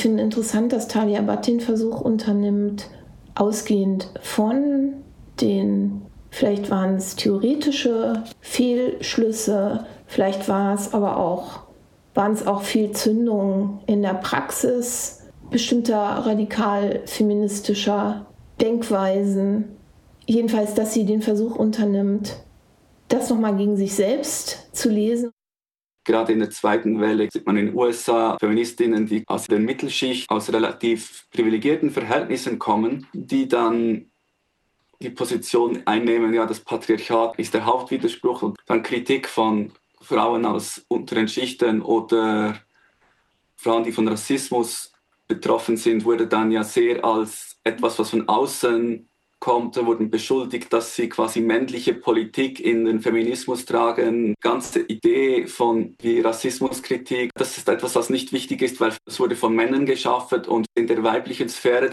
finde interessant, dass Thalia Bhatt den Versuch unternimmt, ausgehend von den, vielleicht waren es theoretische Fehlschlüsse, vielleicht waren es auch Fehlzündungen in der Praxis bestimmter radikal-feministischer Denkweisen. Jedenfalls, dass sie den Versuch unternimmt, das nochmal gegen sich selbst zu lesen. Gerade in der zweiten Welle sieht man in den USA Feministinnen, die aus der Mittelschicht, aus relativ privilegierten Verhältnissen kommen, die dann die Position einnehmen, ja, das Patriarchat ist der Hauptwiderspruch, und dann Kritik von Frauen aus unteren Schichten oder Frauen, die von Rassismus betroffen sind, wurde dann ja sehr als etwas, was von außen kommt, wurden beschuldigt, dass sie quasi männliche Politik in den Feminismus tragen. Die ganze Idee von die Rassismuskritik, das ist etwas, was nicht wichtig ist, weil es wurde von Männern geschaffen, und in der weiblichen Sphäre